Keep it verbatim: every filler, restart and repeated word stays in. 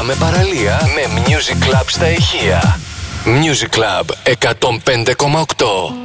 Πάμε παραλία με Music Club στα ηχεία. Music Club εκατόν πέντε κόμμα οκτώ.